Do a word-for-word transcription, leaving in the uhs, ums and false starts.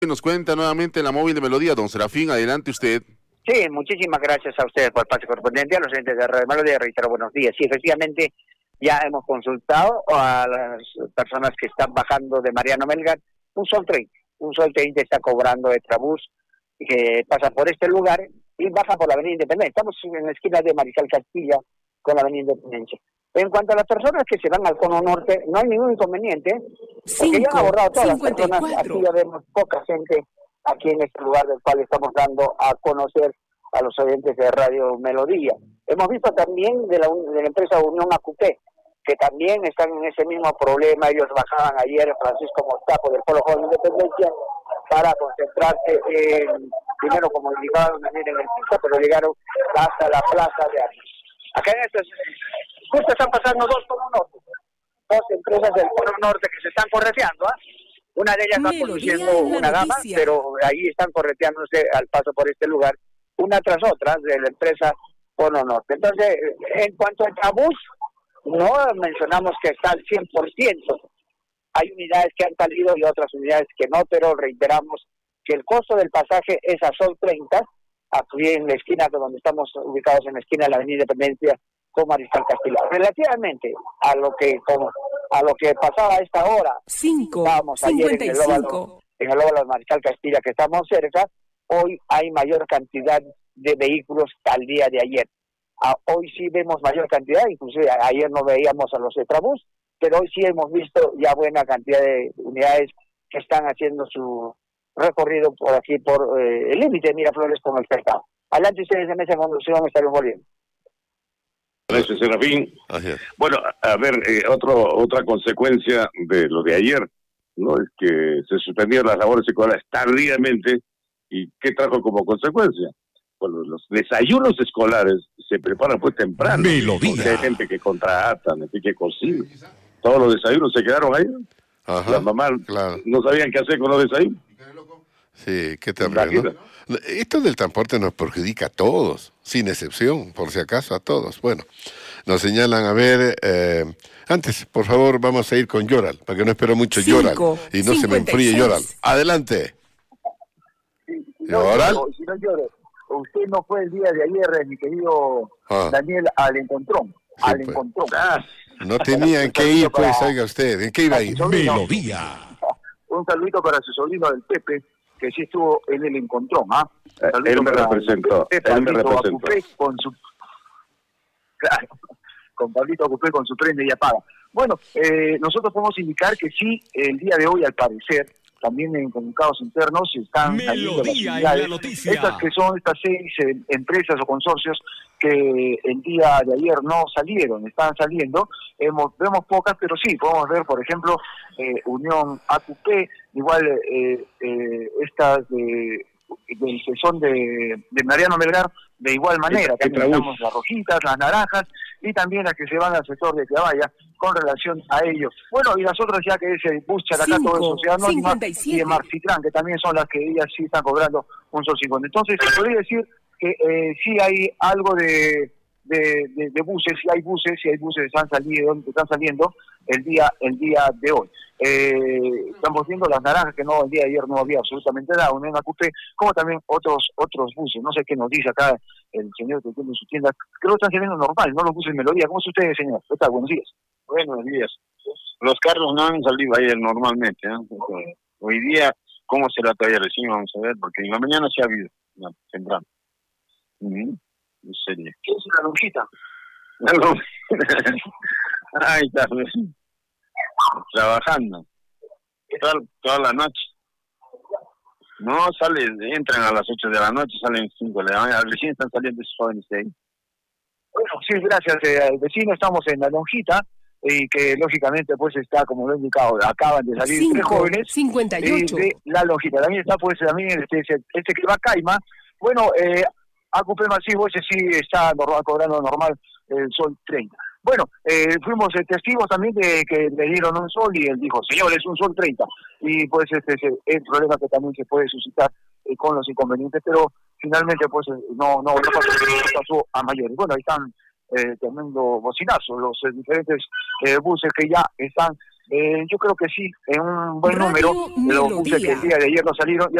Nos cuenta nuevamente la móvil de Melodía. Don Serafín, adelante usted. Sí, muchísimas gracias a ustedes por el pase correspondiente, a los oyentes de Radio Melodía, reitero buenos días. Sí, efectivamente, ya hemos consultado a las personas que están bajando de Mariano Melgar. Un sol treinta, un sol treinta está cobrando Extrabús, que pasa por este lugar y baja por la Avenida Independencia. Estamos en la esquina de Mariscal Castilla con la Avenida Independencia. En cuanto a las personas que se van al cono norte, no hay ningún inconveniente, porque ya han abordado todas las personas. Aquí ya vemos poca gente aquí en este lugar del cual estamos dando a conocer a los oyentes de Radio Melodía. Hemos visto también de la, de la empresa Unión A Q P, que también están en ese mismo problema. Ellos bajaban ayer, Francisco Mostaco del Polo Joven Independencia, para concentrarse en, primero como indicaban venir en el piso, pero llegaron hasta la plaza de Armas. Acá en estos, justo están pasando dos conos norte, dos empresas del cono norte que se están correteando, ¿ah? ¿eh? Una de ellas va conduciendo una dama, pero ahí están correteándose al paso por este lugar, una tras otra, de la empresa Cono Norte. Entonces, en cuanto al Extrabús, no mencionamos que está al cien por ciento. Hay unidades que han salido y otras unidades que no, pero reiteramos que el costo del pasaje es a sol treinta, aquí en la esquina donde estamos ubicados, en la esquina de la Avenida Independencia con Mariscal Castilla. Relativamente a lo que como, a lo que pasaba a esta hora, cinco, estábamos ayer en el óvalo, en el óvalo de Mariscal Castilla, que estamos cerca, hoy hay mayor cantidad de vehículos que al día de ayer. A, hoy sí vemos mayor cantidad, inclusive ayer no veíamos a los Extrabús, pero hoy sí hemos visto ya buena cantidad de unidades que están haciendo su recorrido por aquí, por eh, el límite de Miraflores con el Cercado. Adelante ustedes en esa conducción, estaremos volviendo. Gracias, Serafín. Gracias. Bueno, a ver, eh, otro, otra consecuencia de lo de ayer, ¿no? Es que se suspendieron las labores escolares tardíamente. ¿Y qué trajo como consecuencia? Bueno, los desayunos escolares se preparan pues temprano. Melodía. Hay gente que contraatan, así que cocina. Todos los desayunos se quedaron ahí. Ajá, las mamás claro. no sabían qué hacer con los desayunos. Sí, qué terrible, ¿no? Esto del transporte nos perjudica a todos, sin excepción, por si acaso a todos. Bueno, nos señalan, a ver, eh, antes, por favor, vamos a ir con Yoral, para que no espero mucho Yoral y no se me enfríe Yoral. Adelante. No, no, si no lloro, usted no fue el día de ayer, mi querido ah. Daniel, al encontrón, sí, al pues. encontrón. Ah, no tenían que ir, pues, para, oiga usted, ¿en qué iba a ir? Melodía. Un saludito para su sobrino del Pepe, que sí estuvo en el encontrón, ¿ah? ¿eh? Él me representó, Pepe, él me representó. Acupé con su, claro, con Pablito Acupé con su prende y apaga. Bueno, eh, nosotros podemos indicar que sí, el día de hoy, al parecer, también en comunicados internos están saliendo las unidades, estas que son estas seis eh, empresas o consorcios que el día de ayer no salieron, están saliendo. Hemos, vemos pocas, pero sí, podemos ver, por ejemplo, eh, Unión A Q P, igual eh, eh, estas de, de, que son de, de Mariano Melgar, de igual manera, también tenemos las rojitas, las naranjas, y también las que se van al sector de Clavaya, con relación a ellos. Bueno, y las otras ya que es el Bus Characá, todo eso, Sociedad Anónima, y de Marcitrán, que también son las que ellas sí están cobrando un sol cincuenta. Entonces, se podría decir que eh, sí hay algo de, de, de, de buses, sí hay buses, sí hay buses que están saliendo, que están saliendo el día, el día de hoy. Eh, estamos viendo las naranjas, que no, el día de ayer no había absolutamente nada, Unión A Q P, como también otros otros buses. No sé qué nos dice acá el señor que tiene su tienda. Creo que están saliendo normal, no los buses Melodía. ¿Cómo es usted, señor? ¿Qué tal? Buenos días. Buenos días. Los carros no han salido ayer normalmente, ¿eh? Hoy día, ¿cómo será todavía recién? Vamos a ver, porque en la mañana sí ha habido, no, temprano. Uh-huh. En serio. ¿Qué es la lonjita? La lonjita. Ay, está trabajando toda, toda la noche. No sale, entran a las ocho de la noche, salen cinco de la mañana, recién están saliendo esos jóvenes de ahí. Bueno, sí, gracias eh, al vecino, estamos en la lonjita, y que lógicamente pues está, como lo he indicado, acaban de salir cinco, tres jóvenes cincuenta y ocho. Eh, de la lonjita. También está pues también este, este que va a Caima. Bueno, eh, A Q P masivo, ese sí está normal, cobrando normal el sol treinta. Bueno, eh, fuimos eh, testigos también de que le dieron un sol y él dijo, señor, es un sol treinta. Y pues este es el problema que también se puede suscitar eh, con los inconvenientes, pero finalmente pues no, no, no, pasó, no pasó a mayores. Bueno, ahí están eh, tremendo bocinazo los eh, diferentes eh, buses que ya están Eh, yo creo que sí, en un buen Radio número, los buses que el día de ayer no salieron.